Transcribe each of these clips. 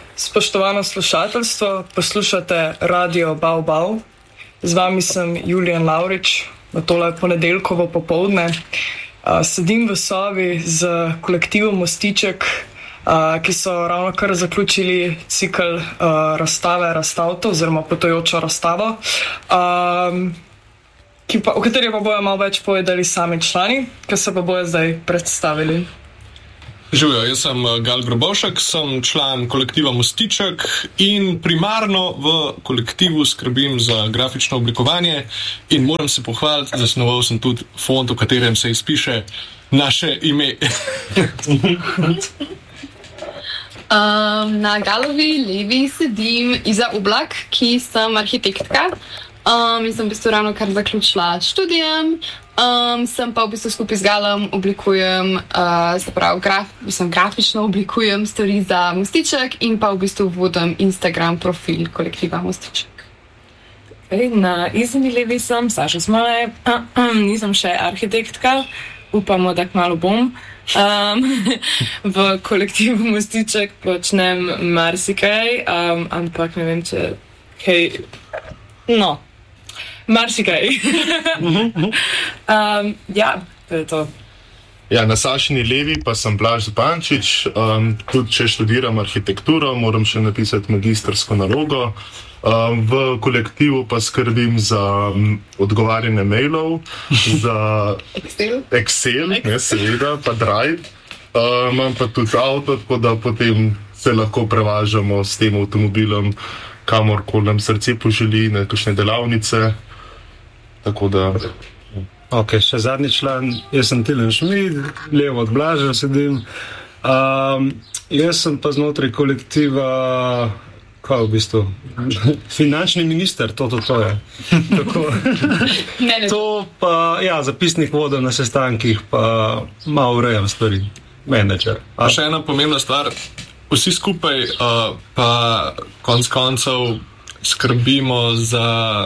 Spoštovano slušateljstvo, poslušate Radio Bau Bau. Z vami sem Julijan Lavrič, v tole ponedeljkovo popoldne. Sedim v sobi z kolektivom Mostiček, ki so ravno kar zaključili cikl razstave Rastavto oziroma potujočo razstavo, o kateri pa bojo malo več povedali sami člani, ki se pa bojo zdaj predstavili. Živijo, jaz sem Gal Grobovšek, sem član kolektiva Mostiček in primarno v kolektivu skrbim za grafično oblikovanje in moram se pohvaliti, zasnoval sem tudi font, v katerem se izpiše naše ime. Na Galovi levi sedim Iza Oblak, ki sem arhitektka in sem v bistvu ravno kar zaključila študijem. Sem pa v bistvu skupaj z Galom oblikujem, grafično oblikujem stvari za Mostiček in pa v bistvu vodim Instagram profil kolektiva Mostiček. Na Izini levi sem Saša Smole, nisem še arhitektka, upamo, da kmalu bom. V kolektivu Mostiček počnem marsikaj, ampak ne vem, če kaj... No, marsikaj. To je to. Ja, na Sašini levi pa sem Blaž Zupančič, tudi če študiram arhitekturo, moram še napisati magistrsko nalogo. V kolektivu pa skrbim za odgovarjanje mailov, za Excel, seveda, pa Drive. Imam pa tudi avto, tako da potem se lahko prevažamo s tem avtomobilom, kamorkoli nam srce poželi, na kakšne delavnice. Tako da... Ok, še zadnji član, jaz sem Tilen Šmid, levo od Blaža sedim. Jaz sem pa znotraj kolektiva, kaj v bistvu, finančni minister, to je. Tako. To pa, ja, zapisnik vodim na sestankih, pa malo urejam stvari, menedžer. A še ena pomembna stvar, vsi skupaj pa konec koncev skrbimo za...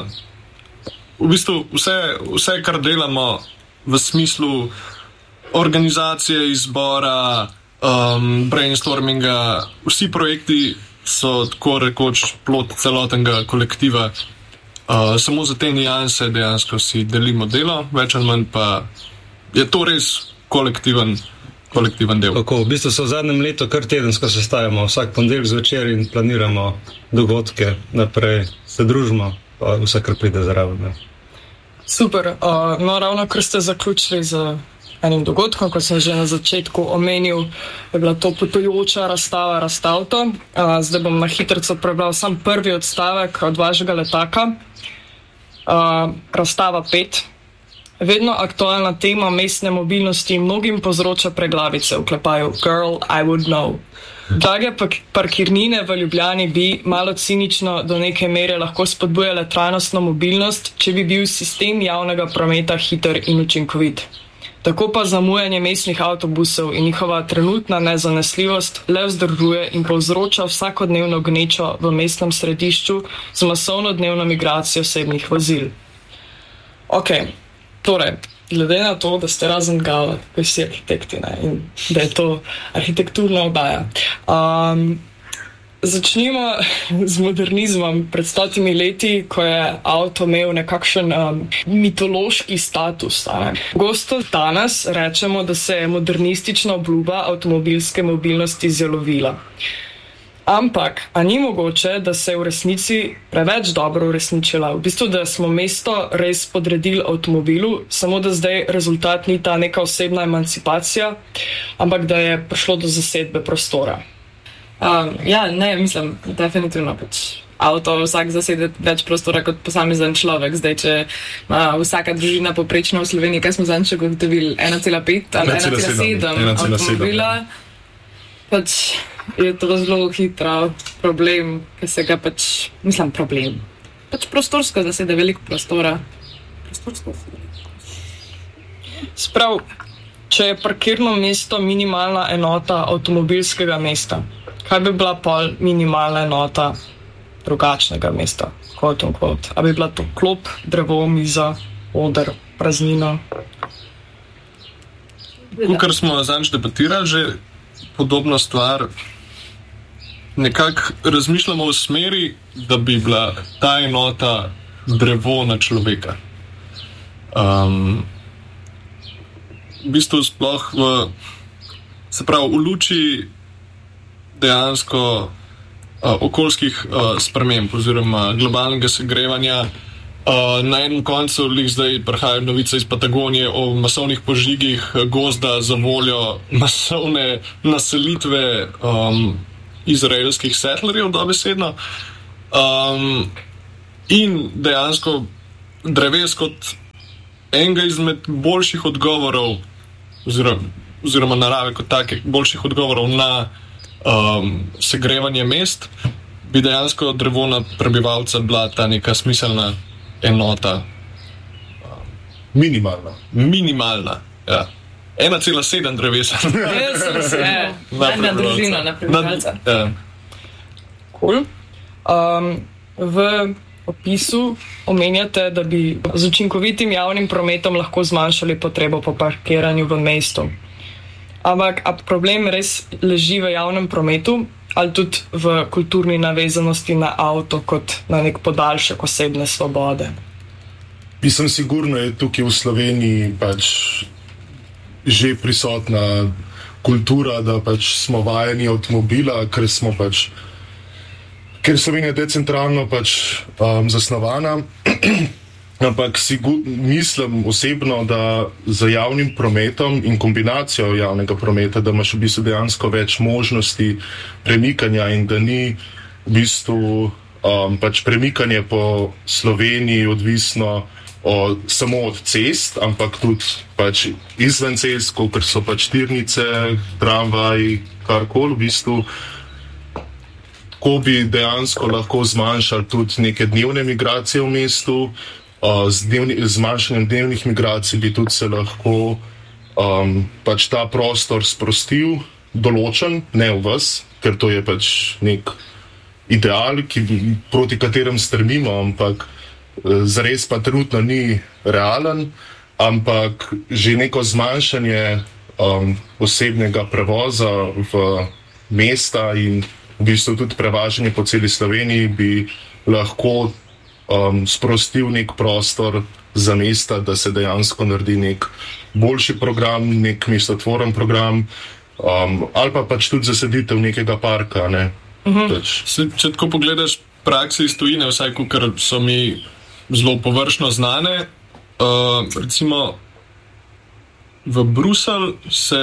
V bistvu vse, kar delamo v smislu organizacije, izbora, brainstorminga, vsi projekti so tako rekoč plod celotnega kolektiva. Samo za te nijanse dejansko si delimo delo, več ali manj pa je to res kolektiven del. Tako, v bistvu se v zadnjem letu kar tedensko sestajamo, vsak ponedeljek zvečer in planiramo dogodke naprej, se družimo. Pa vse, kar pride zraven. Ne. Super. No, ravno kar ste zaključili z enim dogodkom, kot sem že na začetku omenil, je bila to potujoča razstava Rastavto. Zdaj bom na hitrico prebral sam prvi odstavek od vašega letaka. Razstava 5. Vedno aktualna tema mestne mobilnosti mnogim povzroča preglavice, vklepaju Girl, I would know. Drage parkirnine v Ljubljani bi malo cinično do neke mere lahko spodbujale trajnostno mobilnost, če bi bil sistem javnega prometa hiter in učinkovit. Tako pa zamujanje mestnih avtobusov in njihova trenutna nezanesljivost le vzdržuje in povzroča vsakodnevno gnečo v mestnem središču z masovno dnevno migracijo osebnih vozil. Ok, torej, glede na to, da ste razen Gala, ko si arhitektina in da je to arhitekturna oddaja. Začnimo z modernizmom. Pred 100 leti, ko je avto imel nekakšen mitološki status. Gosto danes rečemo, da se je modernistična obljuba avtomobilske mobilnosti zalovila. Ampak, a ni mogoče, da se je v resnici preveč dobro uresničila? V bistvu, da smo mesto res podredili avtomobilu, samo da zdaj rezultat ni ta neka osebna emancipacija, ampak da je prišlo do zasedbe prostora. Mislim, definitivno avto vsak zasede več prostora kot posamezen človek. Zdaj, če ima vsaka družina poprečno v Sloveniji, kaj smo zadnjič ugotovili, 1,5 ali 1,7 avtomobila, je to zelo hitro problem, ki se ga problem. Prostorsko zasede veliko prostora. Sprav, če je parkirno mesto minimalna enota avtomobilskega mesta, kaj bi bila pol minimalna enota drugačnega mesta? Quote on quote. A bi bila to klop, drevo, miza, oder, praznina? Kar smo zadnjič debatirali, že podobno stvar nekako razmišljamo v smeri, da bi bila ta enota drevo na človeka. V bistvu sploh v luči dejansko okoljskih sprememb oziroma globalnega segrevanja. Na enem koncu zdaj prihajajo novice iz Patagonije o masovnih požigih gozda za voljo masovne naselitve izraelskih settlerjev, dobesedno. In dejansko dreves kot enega izmed boljših odgovorov oziroma narave kot take boljših odgovorov na segrevanje mest, bi dejansko drevo na prebivalca bila ta neka smiselna enota. Minimalna, ja. 1,7 drevesa. Na družino, na prebivalca. Cool. V opisu omenjate, da bi z učinkovitim javnim prometom lahko zmanjšali potrebo po parkiranju v mestu. Ampak problem res leži v javnem prometu ali tudi v kulturni navezanosti na avto kot na nek podaljšek osebne svobode? Mislim, sigurno je tukaj v Sloveniji že prisotna kultura, da smo vajeni avtomobila, ker Slovenija je decentralno zasnovana. Ampak mislim osebno, da z javnim prometom in kombinacijo javnega prometa, da imaš v bistvu dejansko več možnosti premikanja in da ni v bistvu premikanje po Sloveniji odvisno samo od cest, ampak tudi izven cest, kot so tirnice, tramvaji, karkoli v bistvu. Ko bi dejansko lahko zmanjšali tudi neke dnevne migracije v mestu, z zmanjšanjem dnevnih migracij bi tudi se lahko ta prostor sprostil, določen, ne v vas, ker to je nek ideal, proti katerem strmimo, ampak zares pa trenutno ni realen, ampak že neko zmanjšanje osebnega prevoza v mesta in v bistvu tudi prevažanje po celi Sloveniji bi lahko sprostil nek prostor za mesta, da se dejansko naredi nek boljši program, nek mestotvoren program, ali pa tudi zaseditev nekega parka. Ne? Če tako pogledaš prakse iz tujine, vsaj kar so mi zelo površno znane, recimo v Bruselj se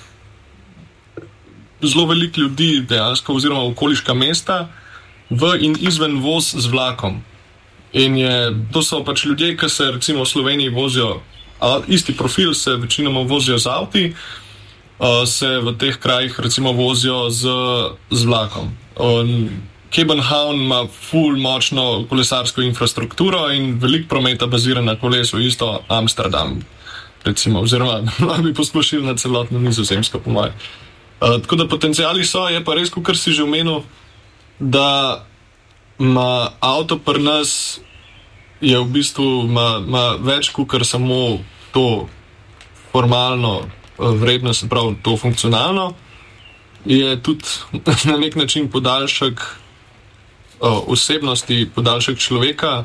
zelo veliko ljudi dejansko, oziroma okoliška mesta, v in izven voz z vlakom. In to so ljudje, ki se recimo v Sloveniji vozijo, isti profil se večinoma vozijo z avti, se v teh krajih recimo vozijo z vlakom. Kebenhavn ima ful močno kolesarsko infrastrukturo in veliko prometa bazira na kolesu, isto Amsterdam, recimo, oziroma bi posplošili na celotno Nizozemsko, po moje. Tako da potenciali so, je pa res, kar si že omenil, da ima avto pri nas je v bistvu ima več kot samo to formalno vrednost, prav to funkcionalno, je tudi na nek način podaljšek osebnosti, podaljšek človeka,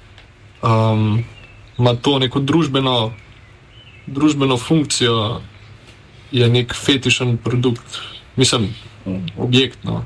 ima to neko družbeno funkcijo, je nek fetišen produkt, mislim, objekt, no.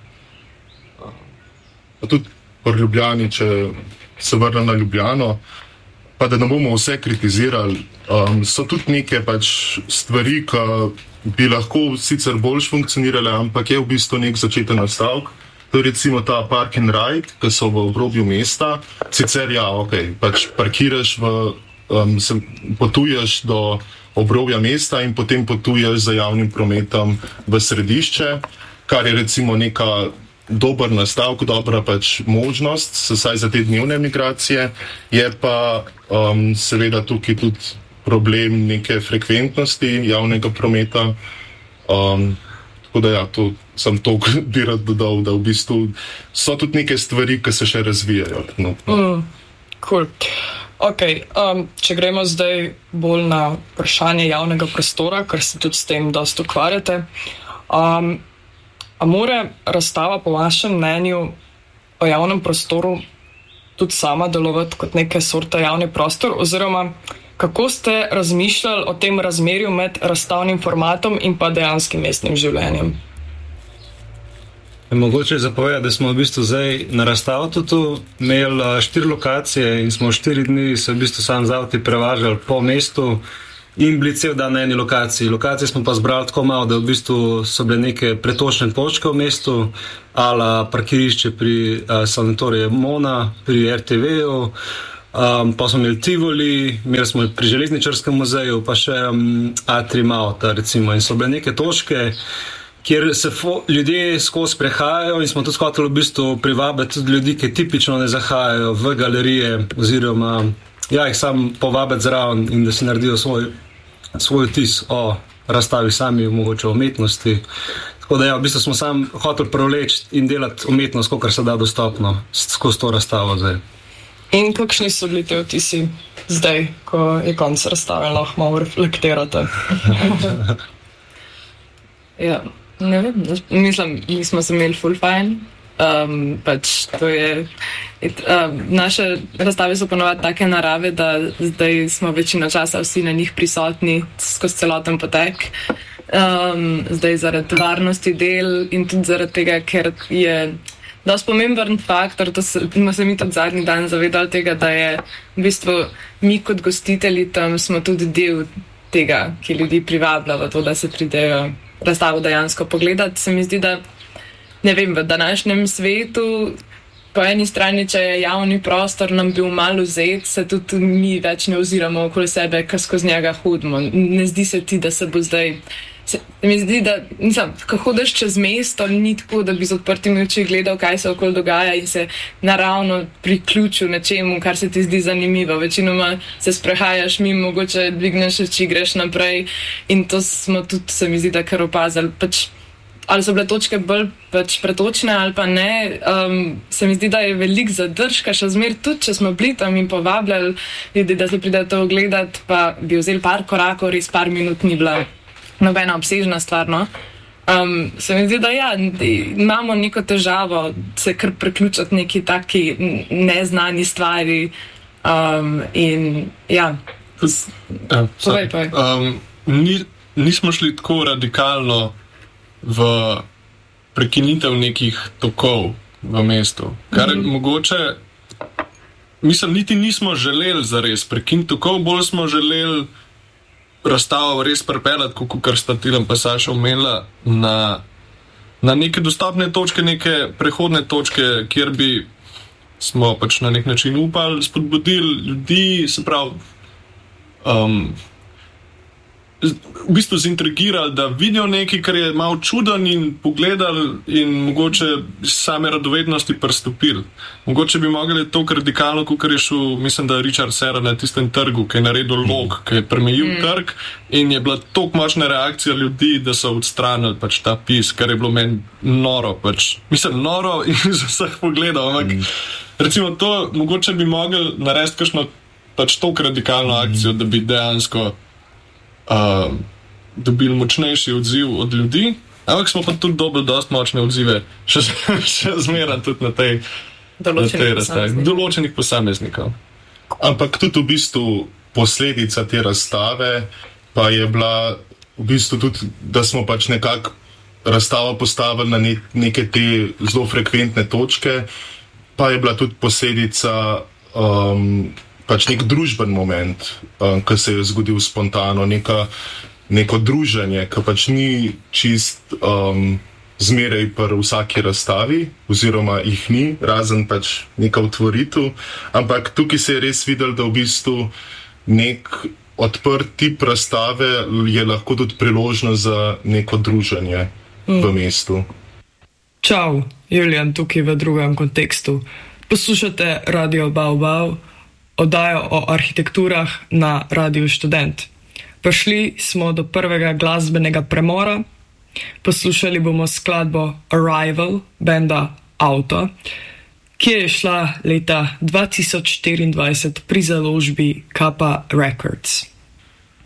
Tudi pri Ljubljani, če se vrnem na Ljubljano, pa da ne bomo vse kritizirali, so tudi neke stvari, ki bi lahko sicer boljš funkcionirale, ampak je v bistvu nek začeten nastavek. To je recimo ta park and ride, ki so v obrobju mesta. Sicer parkiraš potuješ do obrobja mesta in potem potuješ za javnim prometom v središče, kar je recimo neka dober nastavek, dobra možnost, vsaj za te dnevne migracije. Je pa seveda tukaj tudi problem neke frekventnosti javnega prometa. Tako da ja, to sem toliko bi rad dodal, da v bistvu so tudi neke stvari, ki se še razvijajo. Cool. Okay, če gremo zdaj bolj na vprašanje javnega prostora, ker se tudi s tem dosti ukvarjate. A mora razstava po vašem mnenju o javnem prostoru tudi sama delovati kot neke sorte javni prostor, oziroma kako ste razmišljali o tem razmerju med razstavnim formatom in pa dejanskim mestnim življenjem? Mogoče je zapovedati, da smo v bistvu zdaj na razstavu tu imeli 4 lokacije in smo 4 dni se v bistvu sam z avti prevažali po mestu in bili cel dan na eni lokaciji. Lokacije smo pa zbrali tako malo, da v bistvu so bile neke pretočne točke v mestu, ala parkirišče pri sanatoriju Mona, pri RTV-u, pa smo imeli Tivoli, imeli smo pri Železničarskem muzeju, pa še Atri Malta, recimo. In so bile neke točke, kjer se ljudje skozi prehajajo in smo tudi hoteli v bistvu privabiti tudi ljudi, ki tipično ne zahajajo v galerije oziroma jih sam povabiti zraven in da si naredijo svoj vtis o razstavi sami, mogoče o umetnosti. Tako da v bistvu smo sam hoteli privleči in delati umetnost, kolikor se da dostopno skozi to razstavo zdaj. In kakšni so bili te vtisi zdaj, ko je konc razstave, lahko malo reflektirate? Ja, ne vem, mislim, mi smo se imeli full fine. Pač to je naše razstave so ponovadi take narave, da zdaj smo večino časa vsi na njih prisotni skozi celoten potek. Zdaj zaradi varnosti del in tudi zaradi tega, ker je dosti pomemben faktor, da smo se mi tudi zadnji dan zavedali tega, da je v bistvu mi kot gostitelji tam smo tudi del tega, ki ljudi privablja v to, da se pridejo razstavo dejansko pogledati. Se mi zdi, da ne vem, v današnjem svetu, po eni strani, če je javni prostor nam bil malo vzet, se tudi mi več ne oziramo okoli sebe, ko skozi njega hodimo. Ne zdi se ti, da se bo zdaj... Mi zdi, da ko hodiš čez mesto, ni tako, da bi z odprtimi oči gledal, kaj se okoli dogaja in se naravno priključil nečemu, kar se ti zdi zanimivo. Večinoma se sprehajaš mimo, mogoče dvigneš oči, greš naprej in to smo tudi, se mi zdi, da kar opazili. Ali so bile točke bolj pretočne ali pa ne, se mi zdi, da je veliko zadržka, še zmer tudi, če smo bili tam in povabljali ljudi, da se pridejo to ogledati, pa bi vzeli par korakov, res par minut ni bila nobena obsežna stvar, no. Se mi zdi, da ja, imamo neko težavo se kar preključati neki taki neznani stvari in ja. Povej. Nismo šli tako radikalno v prekinitev nekih tokov v mestu, kar je mogoče, mislim, niti nismo želeli zares prekiniti tokov, bolj smo želeli razstavo res pripeljati, kot sta Tilen pa Saša omenila, na neke dostopne točke, neke prehodne točke, kjer bi smo pač na nek način upali, spodbudili ljudi, se pravi, v bistvu zintrigirali, da vidijo nekaj, kar je malo čuden in pogledali in mogoče same radovednosti pristopili. Mogoče bi mogli to radikalno, kot je šel, mislim, da je Richard Serra na tistem trgu, ki je naredil log, ki je premejil trg in je bila toliko močna reakcija ljudi, da so odstranili pač ta pis, kar je bilo meni noro, pač. Mislim, noro iz vseh pogledov, ampak recimo to, mogoče bi mogli narediti kakšno pač toliko radikalno akcijo, da bi dejansko dobili močnejši odziv od ljudi, ampak smo pa tudi dobili dosti močne odzive, še zmeraj tudi na tej razstavi. Določenih posameznikov. Ampak tudi v bistvu posledica te razstave pa je bila v bistvu tudi, da smo pač nekako razstavo postavili na neke te zelo frekventne točke, pa je bila tudi posledica pač nek družben moment, ki se je zgodil spontano, neko druženje, ki pač ni čist zmeraj pri vsaki razstavi, oziroma jih ni, razen pač neka otvoritev, ampak tukaj se je res videl, da v bistvu nek odprt tip razstave je lahko tudi priložnost za neko druženje v mestu. Čau, Julian tukaj v drugem kontekstu. Poslušate Radio Baobab, oddajo o arhitekturah na Radiu Študent. Prišli smo do prvega glasbenega premora, poslušali bomo skladbo Arrival benda Auto, ki je šla leta 2024 pri založbi Kappa Records.